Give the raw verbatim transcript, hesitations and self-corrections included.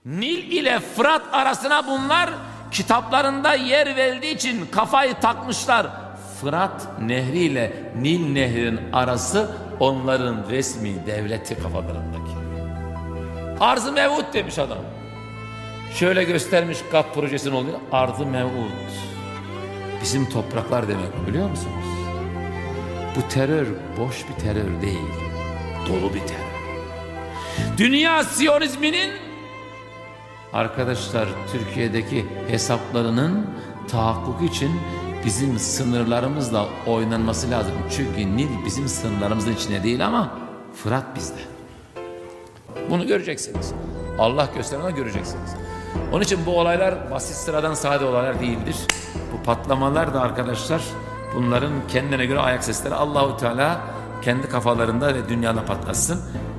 Nil ile Fırat arasına bunlar kitaplarında yer verildiği için kafayı takmışlar. Fırat Nehri ile Nil Nehri'nin arası onların resmi devleti kafalarındaki. Arz-ı mev'ud demiş adam. Şöyle göstermiş GAP projesinin oluyor. Arz-ı mev'ud. Bizim topraklar demek, biliyor musunuz? Bu terör boş bir terör değil. Dolu bir terör. Dünya Siyonizminin arkadaşlar Türkiye'deki hesaplarının tahakkuku için bizim sınırlarımızla oynanması lazım. Çünkü Nil bizim sınırlarımızın içine değil ama Fırat bizde. Bunu göreceksiniz. Allah göstermeden göreceksiniz. Onun için bu olaylar basit, sıradan, sade olaylar değildir. Bu patlamalar da arkadaşlar bunların kendine göre ayak sesleri. Allahu Teala kendi kafalarında ve dünyada patlatsın.